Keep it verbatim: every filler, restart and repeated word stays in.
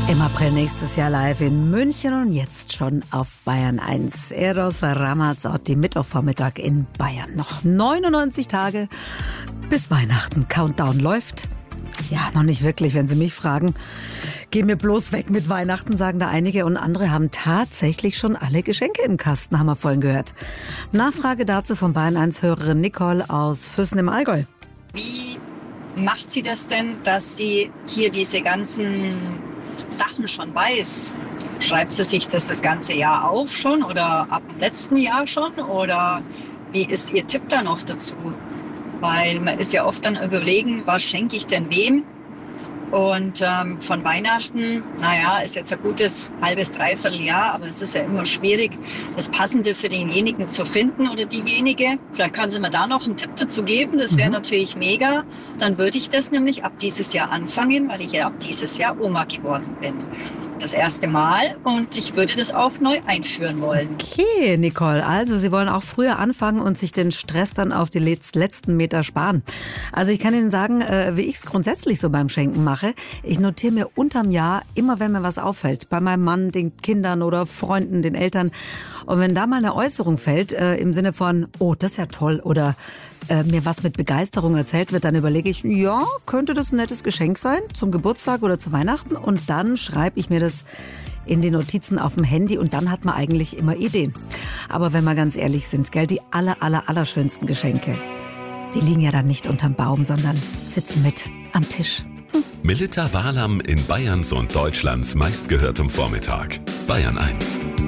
Im April nächstes Jahr live in München und jetzt schon auf Bayern eins. Eros Ramazzotti, Mittwochvormittag in Bayern. Noch neunundneunzig Tage bis Weihnachten. Countdown läuft. Ja, noch nicht wirklich, wenn Sie mich fragen. Geh mir bloß weg mit Weihnachten, sagen da einige. Und andere haben tatsächlich schon alle Geschenke im Kasten, haben wir vorhin gehört. Nachfrage dazu von Bayern eins Hörerin Nicole aus Füssen im Allgäu. Wie macht sie das denn, dass sie hier diese ganzen Sachen schon weiß? Schreibt sie sich das das ganze Jahr auf schon oder ab dem letzten Jahr schon? Oder wie ist ihr Tipp da noch dazu? Weil man ist ja oft dann überlegen, was schenke ich denn wem? Und ähm, von Weihnachten, naja, ist jetzt ein gutes halbes, dreiviertel Jahr, aber es ist ja immer schwierig, das Passende für denjenigen zu finden oder diejenige. Vielleicht kann sie mir da noch einen Tipp dazu geben, das wäre mhm. natürlich mega. Dann würde ich das nämlich ab dieses Jahr anfangen, weil ich ja ab dieses Jahr Oma geworden bin. Das erste Mal und ich würde das auch neu einführen wollen. Okay, Nicole, also Sie wollen auch früher anfangen und sich den Stress dann auf die letzten Meter sparen. Also ich kann Ihnen sagen, wie ich es grundsätzlich so beim Schenken mache. Ich notiere mir unterm Jahr immer, wenn mir was auffällt, bei meinem Mann, den Kindern oder Freunden, den Eltern. Und wenn da mal eine Äußerung fällt, äh, im Sinne von, oh, das ist ja toll oder äh, mir was mit Begeisterung erzählt wird, dann überlege ich, ja, könnte das ein nettes Geschenk sein zum Geburtstag oder zu Weihnachten? Und dann schreibe ich mir das in die Notizen auf dem Handy und dann hat man eigentlich immer Ideen. Aber wenn wir ganz ehrlich sind, gell, die aller, aller, aller schönsten Geschenke, die liegen ja dann nicht unterm Baum, sondern sitzen mit am Tisch. Hm. Melitta Wahlam in Bayerns und Deutschlands meistgehörtem Vormittag. Bayern eins.